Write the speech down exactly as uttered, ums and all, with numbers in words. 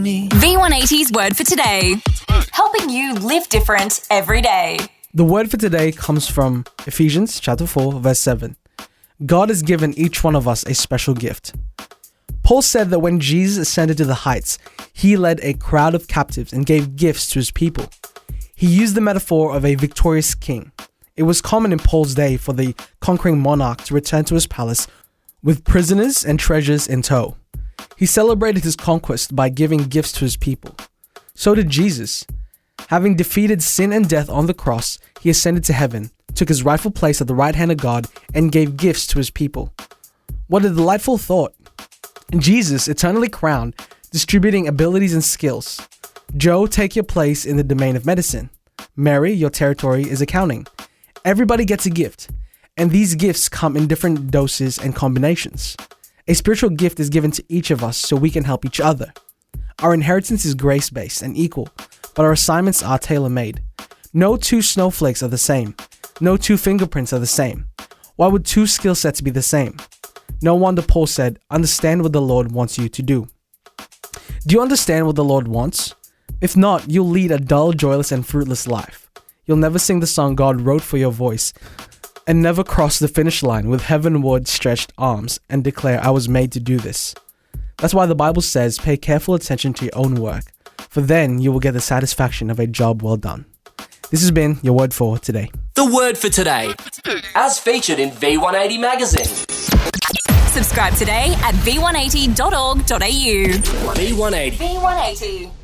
V one eighty's Word for Today, helping you live different every day. The word for today comes from Ephesians chapter four, verse seven. God has given each one of us a special gift. Paul said that when Jesus ascended to the heights, he led a crowd of captives and gave gifts to his people. He used the metaphor of a victorious king. It was common in Paul's day for the conquering monarch to return to his palace with prisoners and treasures in tow. He celebrated his conquest by giving gifts to his people. So did Jesus. Having defeated sin and death on the cross, he ascended to heaven, took his rightful place at the right hand of God, and gave gifts to his people. What a delightful thought. Jesus, eternally crowned, distributing abilities and skills. Joe, take your place in the domain of medicine. Mary, your territory is accounting. Everybody gets a gift, and these gifts come in different doses and combinations. A spiritual gift is given to each of us so we can help each other. Our inheritance is grace-based and equal, but our assignments are tailor-made. No two snowflakes are the same. No two fingerprints are the same. Why would two skill sets be the same? No wonder Paul said, understand what the Lord wants you to do. Do you understand what the Lord wants? If not, you'll lead a dull, joyless, and fruitless life. You'll never sing the song God wrote for your voice, and never cross the finish line with heavenward stretched arms and declare, I was made to do this. That's why the Bible says, pay careful attention to your own work, for then you will get the satisfaction of a job well done. This has been your Word for Today. The Word for Today, as featured in V one eighty magazine. Subscribe today at v one eighty dot org dot a u. V one eighty. V one eighty.